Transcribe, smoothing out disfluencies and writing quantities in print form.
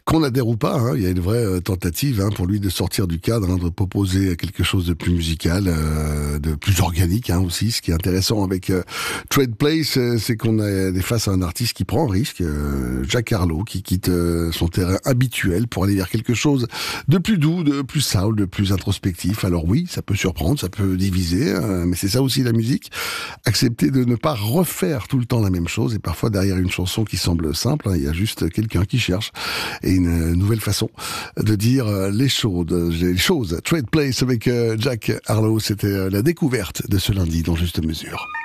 qu'on adhère ou pas, il y a une vraie tentative pour lui de sortir du cadre, de proposer quelque chose de plus musical, de plus organique aussi. Ce qui est intéressant avec Trade Place, c'est qu'on est face à un artiste qui prend un risque, Jack Harlow, qui quitte son terrain habituel pour aller vers quelque chose de plus doux, de plus soul, de plus introspectif. Alors oui, ça peut surprendre, ça peut diviser, mais c'est ça aussi la musique. Accepter de ne pas refaire tout le temps la même chose, et parfois derrière une chanson qui semble simple, il y a juste quelqu'un qui cherche et une nouvelle façon de dire les choses. Trade Place avec Jack Harlow, c'était la découverte de ce lundi dans Juste Mesure.